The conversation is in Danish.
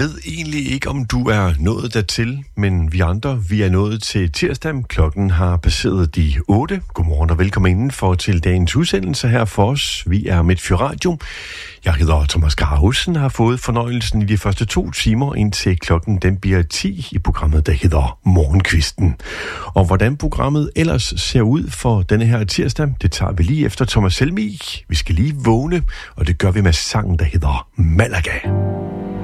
ved egentlig ikke, om du er nået dertil, men vi andre, vi er nået til tirsdag. Klokken har passeret de 8. Godmorgen og velkommen indenfor til dagens udsendelse her for os. Vi er Midtfyr Radio. Jeg hedder Thomas Carhusen og har fået fornøjelsen i de første 2 timer, indtil klokken den bliver 10 i programmet, der hedder Morgenkvisten. Og hvordan programmet ellers ser ud for denne her tirsdag, det tager vi lige efter Thomas Helmig. Vi skal lige vågne, og det gør vi med sangen, der hedder Malaga.